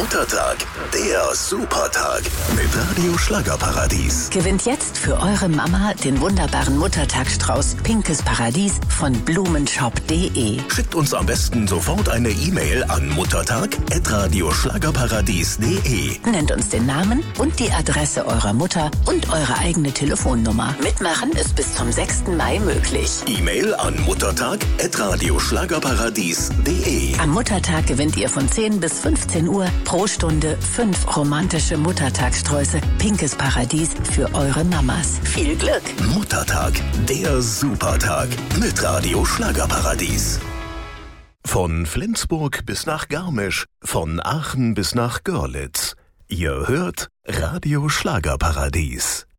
Muttertag, der Supertag mit Radio Schlagerparadies. Gewinnt jetzt für eure Mama den wunderbaren Muttertagsstrauß Pinkes Paradies von blumenshop.de. Schickt uns am besten sofort eine E-Mail an muttertag@radioschlagerparadies.de. Nennt uns den Namen und die Adresse eurer Mutter und eure eigene Telefonnummer. Mitmachen ist bis zum 6. Mai möglich. E-Mail an muttertag@radioschlagerparadies.de. Am Muttertag gewinnt ihr von 10 bis 15 Uhr pro Stunde 5 romantische Muttertagssträuße Pinkes Paradies für eure Mamas. Viel Glück! Muttertag, der Supertag mit Radio Schlagerparadies. Von Flensburg bis nach Garmisch, von Aachen bis nach Görlitz. Ihr hört Radio Schlagerparadies.